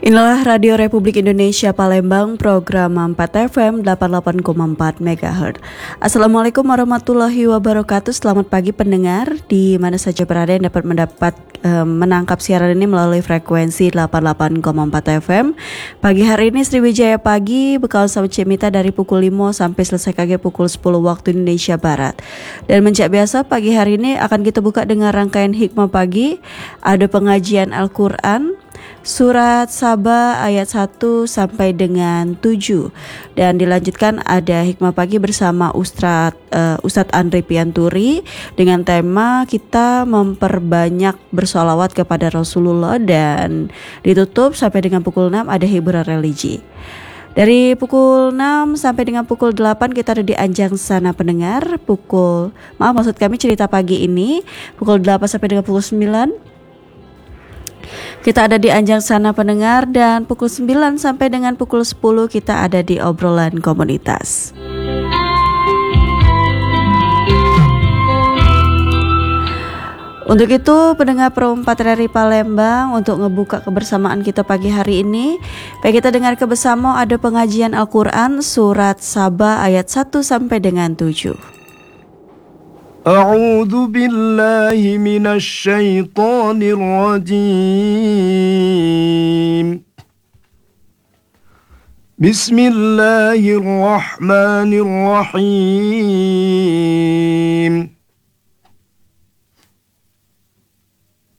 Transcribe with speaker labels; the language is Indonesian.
Speaker 1: Inilah Radio Republik Indonesia Palembang, program 4 FM 88,4 MHz. Assalamualaikum warahmatullahi wabarakatuh. Selamat pagi pendengar di mana saja berada yang dapat menangkap siaran ini melalui frekuensi 88,4 FM. Pagi hari ini Sriwijaya Pagi bekal sama Cemita dari pukul 5 sampai selesai KG pukul 10 waktu Indonesia Barat. Dan menjak biasa pagi hari ini akan kita buka dengan rangkaian hikmah pagi. Ada pengajian Al-Quran Surat Saba ayat 1 sampai dengan 7. Dan dilanjutkan ada hikmah pagi bersama Ustadz Andri Pianturi dengan tema kita memperbanyak bersolawat kepada Rasulullah. Dan ditutup sampai dengan pukul 6 ada hiburan religi. Dari pukul 6 sampai dengan pukul 8 kita ada di Anjang Sana Pendengar. Maksud kami cerita pagi ini pukul 8 sampai dengan pukul 9 kita ada di Anjang Sana Pendengar, dan pukul 9 sampai dengan pukul 10 kita ada di obrolan komunitas. Untuk itu pendengar Pro 4 RRI Palembang, untuk ngebuka kebersamaan kita pagi hari ini, baik kita dengar bersama ada pengajian Al-Quran Surat Saba ayat 1 sampai dengan 7.
Speaker 2: أعوذ بالله من الشيطان الرجيم بسم الله الرحمن الرحيم